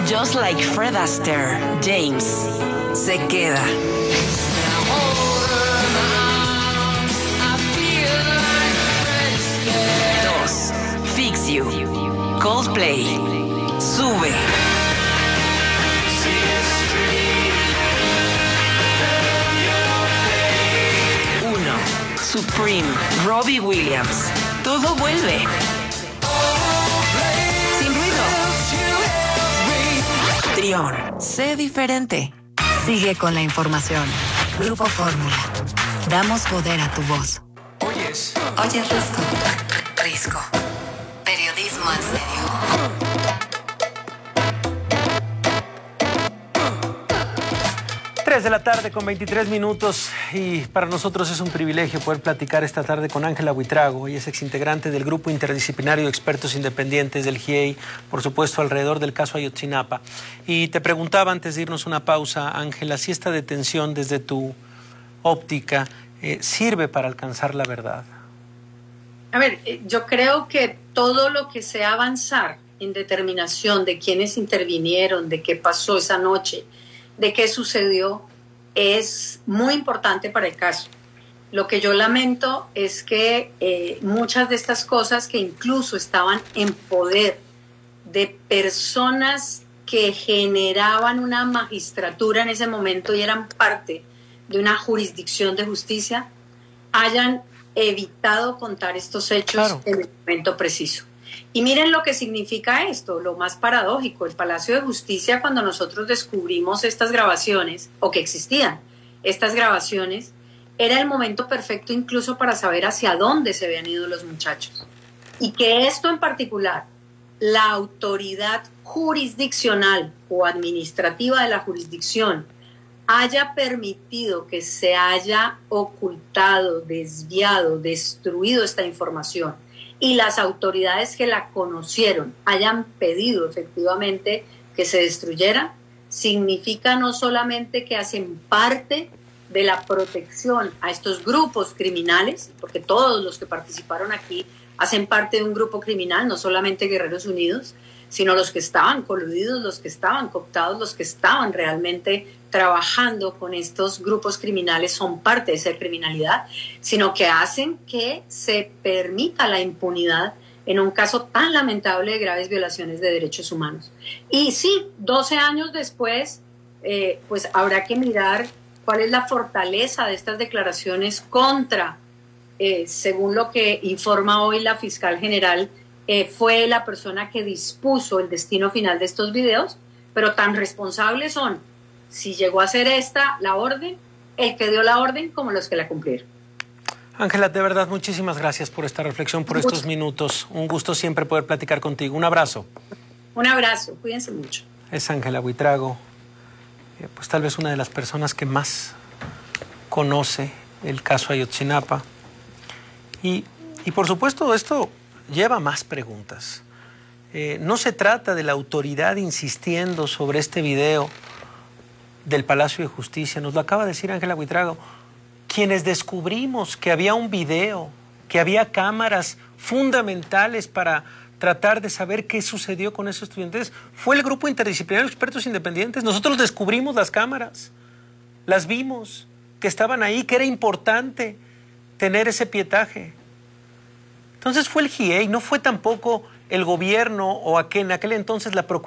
Just like Fred Astaire, James se queda. 2. Fix You, Coldplay, sube. 1. Supreme, Robbie Williams, todo vuelve. Sin ruido. Trión, sé diferente. Sigue con la información. Grupo Fórmula. Damos poder a tu voz. Oyes Risco. Risco. Periodismo en serio. 3 de la tarde con 23 minutos y para nosotros es un privilegio poder platicar esta tarde con Ángela Buitrago. Ella es exintegrante del Grupo Interdisciplinario de Expertos Independientes del GIEI, por supuesto alrededor del caso Ayotzinapa. Y te preguntaba antes de irnos una pausa, Ángela, si esta detención desde tu óptica sirve para alcanzar la verdad. A ver, yo creo que todo lo que sea avanzar en determinación de quiénes intervinieron, de qué pasó esa noche, de qué sucedió, es muy importante para el caso. Lo que yo lamento es que muchas de estas cosas que incluso estaban en poder de personas que generaban una magistratura en ese momento y eran parte de una jurisdicción de justicia, hayan evitado contar estos hechos en el momento preciso. Y miren lo que significa esto, lo más paradójico. El Palacio de Justicia, cuando nosotros descubrimos estas grabaciones, o que existían estas grabaciones, era el momento perfecto incluso para saber hacia dónde se habían ido los muchachos. Y que esto en particular, la autoridad jurisdiccional o administrativa de la jurisdicción haya permitido que se haya ocultado, desviado, destruido esta información y las autoridades que la conocieron hayan pedido efectivamente que se destruyera, significa no solamente que hacen parte de la protección a estos grupos criminales, porque todos los que participaron aquí hacen parte de un grupo criminal, no solamente Guerreros Unidos, sino los que estaban coludidos, los que estaban cooptados, los que estaban realmente trabajando con estos grupos criminales son parte de esa criminalidad, sino que hacen que se permita la impunidad en un caso tan lamentable de graves violaciones de derechos humanos. Y sí, 12 años después, pues habrá que mirar cuál es la fortaleza de estas declaraciones contra, según lo que informa hoy la fiscal general, fue la persona que dispuso el destino final de estos videos, pero tan responsables son, si llegó a ser esta la orden, el que dio la orden como los que la cumplieron. Ángela, de verdad, muchísimas gracias por esta reflexión, por estos minutos. Un gusto siempre poder platicar contigo. Un abrazo. Un abrazo, cuídense mucho. Es Ángela Buitrago, pues tal vez una de las personas que más conoce el caso Ayotzinapa. Y por supuesto esto lleva más preguntas. No se trata de la autoridad insistiendo sobre este video del Palacio de Justicia. Nos lo acaba de decir Ángela Buitrago. Quienes descubrimos que había un video, que había cámaras fundamentales para tratar de saber qué sucedió con esos estudiantes, fue el Grupo Interdisciplinario de Expertos Independientes. Nosotros descubrimos las cámaras, las vimos, que estaban ahí, que era importante tener ese pietaje. Entonces fue el GIEI, no fue tampoco el gobierno o en aquel entonces la Procuraduría